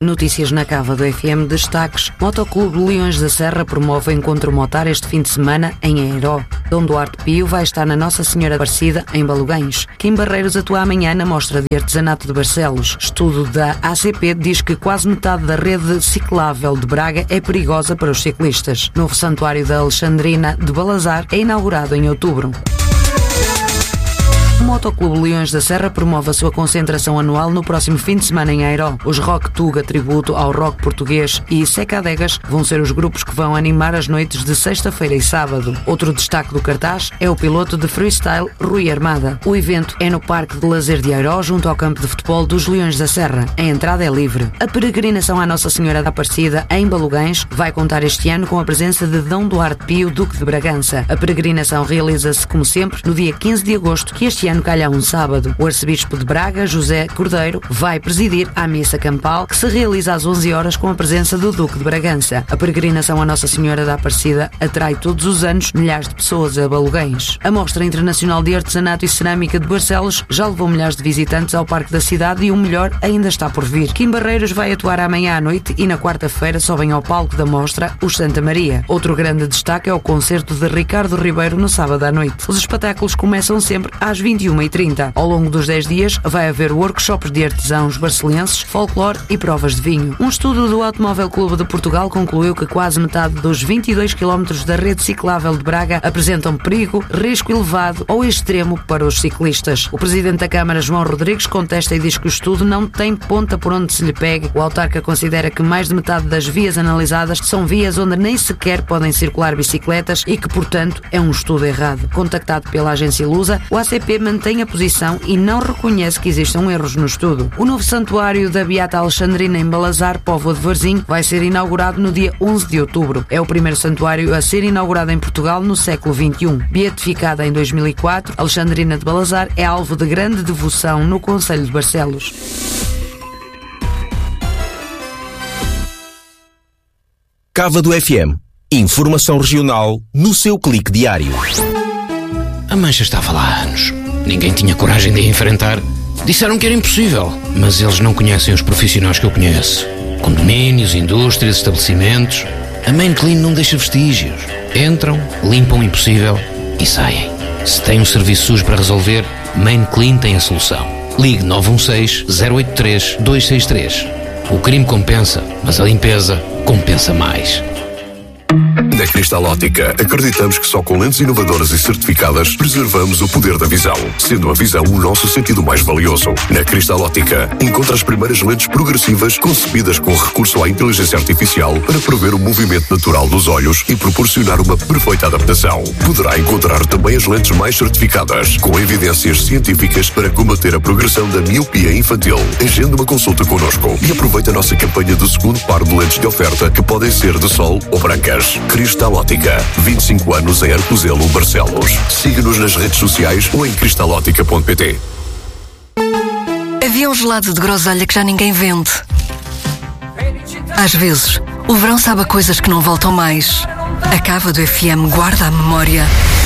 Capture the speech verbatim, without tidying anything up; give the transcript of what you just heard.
Notícias na Cava do F M, destaques. Motoclube Leões da Serra promove o encontro motar este fim de semana em Airó. Dom Duarte Pio vai estar na Nossa Senhora Aparecida, em Balugães. Kim Barreiros atua amanhã na Mostra de Artesanato de Barcelos. Estudo da A C P diz que quase metade da rede ciclável de Braga é perigosa para os ciclistas. Novo santuário da Alexandrina de Balazar é inaugurado em outubro. O Motoclube Leões da Serra promove a sua concentração anual no próximo fim de semana em Airó. Os Rock Tuga, tributo ao rock português, e Secadegas vão ser os grupos que vão animar as noites de sexta-feira e sábado. Outro destaque do cartaz é o piloto de freestyle Rui Armada. O evento é no Parque de Lazer de Airó, junto ao campo de futebol dos Leões da Serra. A entrada é livre. A peregrinação à Nossa Senhora da Aparecida, em Balugães, vai contar este ano com a presença de Dom Duarte Pio, Duque de Bragança. A peregrinação realiza-se, como sempre, no dia quinze de agosto, que este ano calha um sábado. O arcebispo de Braga, José Cordeiro, vai presidir a missa campal, que se realiza às onze horas com a presença do Duque de Bragança. A peregrinação à Nossa Senhora da Aparecida atrai todos os anos milhares de pessoas a Balugães. A Mostra Internacional de Artesanato e Cerâmica de Barcelos já levou milhares de visitantes ao Parque da Cidade e o melhor ainda está por vir. Kim Barreiros vai atuar amanhã à noite e na quarta-feira sobem ao palco da Mostra os Santa Maria. Outro grande destaque é o concerto de Ricardo Ribeiro no sábado à noite. Os espetáculos começam sempre às vinte e uma e trinta. Ao longo dos dez dias vai haver workshops de artesãos barcelenses, folclore e provas de vinho. Um estudo do Automóvel Clube de Portugal concluiu que quase metade dos vinte e dois quilómetros da rede ciclável de Braga apresentam perigo, risco elevado ou extremo para os ciclistas. O presidente da Câmara, João Rodrigues, contesta e diz que o estudo não tem ponta por onde se lhe pegue. O autarca considera que mais de metade das vias analisadas são vias onde nem sequer podem circular bicicletas e que, portanto, é um estudo errado. Contactado pela agência Lusa, o A C P mantém a posição e não reconhece que existam erros no estudo. O novo santuário da Beata Alexandrina em Balazar, Póvoa de Varzim, vai ser inaugurado no dia onze de outubro. É o primeiro santuário a ser inaugurado em Portugal no século vinte e um. Beatificada em dois mil e quatro, Alexandrina de Balazar é alvo de grande devoção no concelho de Barcelos. Cava do F M. Informação regional no seu clique diário. A mancha estava lá há anos. Ninguém tinha coragem de a enfrentar. Disseram que era impossível, mas eles não conhecem os profissionais que eu conheço. Condomínios, indústrias, estabelecimentos. A Main Clean não deixa vestígios. Entram, limpam o impossível e saem. Se tem um serviço sujo para resolver, Main Clean tem a solução. Ligue nove um seis, zero oito três, dois seis três. O crime compensa, mas a limpeza compensa mais. Na Cristal Óptica, acreditamos que só com lentes inovadoras e certificadas preservamos o poder da visão, sendo a visão o nosso sentido mais valioso. Na Cristal Óptica, encontra as primeiras lentes progressivas concebidas com recurso à inteligência artificial para prever o movimento natural dos olhos e proporcionar uma perfeita adaptação. Poderá encontrar também as lentes mais certificadas, com evidências científicas para combater a progressão da miopia infantil. Agende uma consulta connosco e aproveite a nossa campanha do segundo par de lentes de oferta, que podem ser de sol ou brancas. Cristal Óptica, vinte e cinco anos em Arcozelo, Barcelos. Siga-nos nas redes sociais ou em cristalótica ponto pt. Havia um gelado de groselha que já ninguém vende. Às vezes, o verão sabe a coisas que não voltam mais. A Cava do F M guarda a memória